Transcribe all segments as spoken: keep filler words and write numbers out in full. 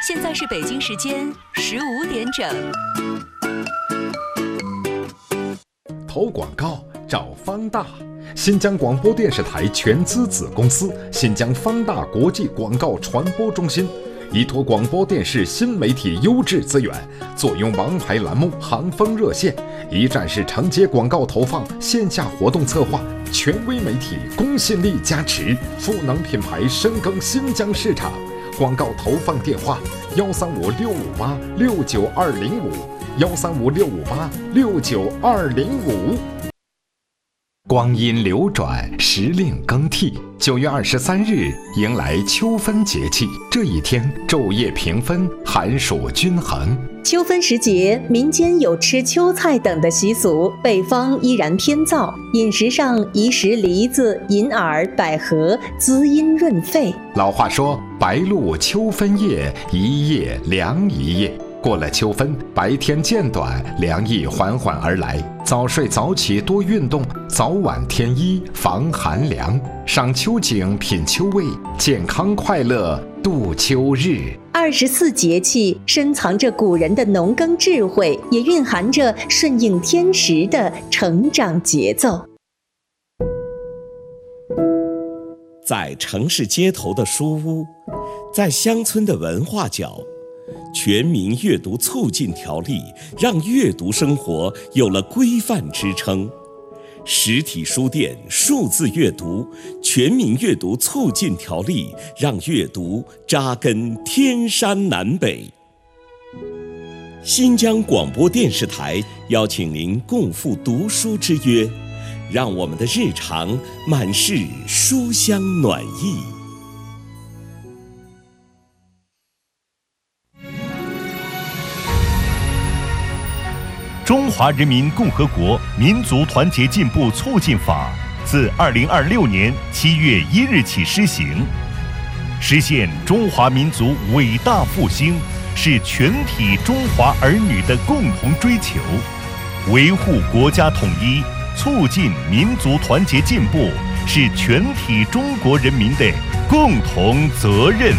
现在是北京时间十五点整。 投广告找方大，新疆广播电视台全资子公司新疆方大国际广告传播中心，依托广播电视新媒体优质资源，坐拥王牌栏目、行风热线，一站式承接广告投放、线下活动策划，权威媒体公信力加持，赋能品牌深耕新疆市场。广告投放电话：幺三五六五八六九二零五，幺三五六五八六九二零五。光阴流转，时令更替。九月二十三日迎来秋分节气，这一天昼夜平分，寒暑均衡。 秋分时节，民间有吃秋菜等的习俗，北方依然偏燥，饮食上宜食梨子、银耳、百合，滋阴润肺。 老话说：“白露秋分夜，一夜凉一夜。”过了秋分，白天渐短，凉意缓缓而来。早睡早起，多运动，早晚添衣，防寒凉。赏秋景，品秋味，健康快乐度秋日。 二十四节气深藏着古人的农耕智慧，也蕴含着顺应天时的成长节奏。 在城市街头的书屋，在乡村的文化角，全民阅读促进条例让阅读生活有了规范支撑。实体书店数字阅读，全民阅读促进条例让阅读扎根天山南北。新疆广播电视台邀请您共赴读书之约，让我们的日常满是书香暖意。 中华人民共和国民族团结进步促进法自二零二六年七月一日起施行，实现中华民族伟大复兴是全体中华儿女的共同追求，维护国家统一、促进民族团结进步是全体中国人民的共同责任。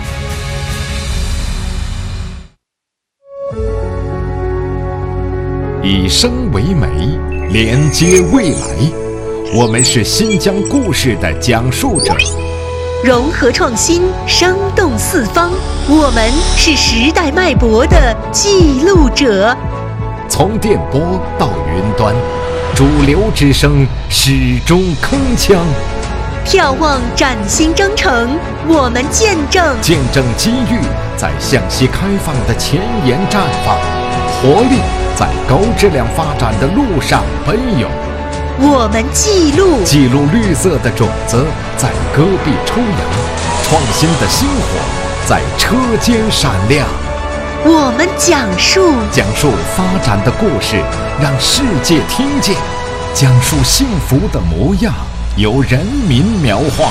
以声为媒，连接未来。我们是新疆故事的讲述者， 融合创新，生动四方。我们是时代脉搏的记录者。 从电波到云端，主流之声始终铿锵。 眺望崭新征程，我们见证见证机遇在向西开放的前沿绽放，活力在高质量发展的路上奔涌。 我们记录记录绿色的种子在戈壁抽芽，创新的星火在车间闪亮。 我们讲述讲述发展的故事，让世界听见，讲述幸福的模样，由人民描画。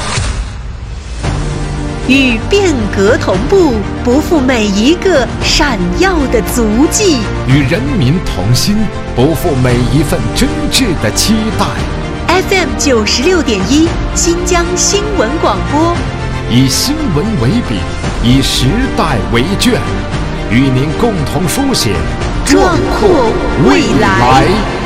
与变革同步，不负每一个闪耀的足迹； 与人民同心，不负每一份真挚的期待。 F M 九十六点一，新疆新闻广播， 以新闻为笔，以时代为卷，与您共同书写壮阔未来。